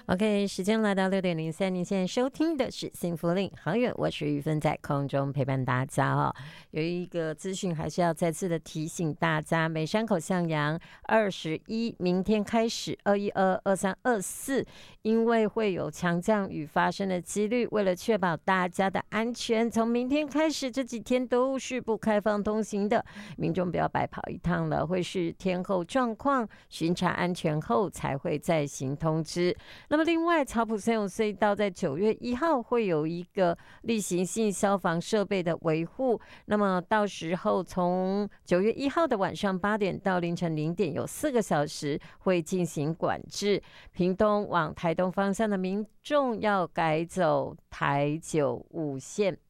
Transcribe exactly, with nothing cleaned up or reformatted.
OK， 时间来到六点零三，您现在收听的是幸福令好远，我是玉芬，在空中陪伴大家哦。有一个资讯还是要再次的提醒大家，美山口向阳二十一，明天开始二一二二三二四，因为会有强降雨发生的几率，为了确保大家的安全，从明天开始这几天都是不开放通行的，民众不要白跑一趟了，会是天候状况巡查安全后才会再行通知。那么另外，草埔森永隧道在九月一号会有一个例行性消防设备的维护，那么到时候从九月一号的晚上八点到凌晨零点，有四个小时会进行管制。屏东往台东方向的民众要改走台九五线。